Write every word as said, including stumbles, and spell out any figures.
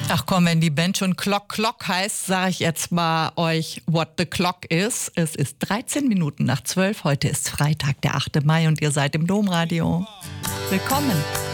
Ach komm, wenn die Band schon Clock Clock heißt, sage ich jetzt mal euch, what the clock is. Es ist dreizehn Minuten nach zwölf. Heute ist Freitag, der achte Mai und ihr seid im Domradio. Willkommen.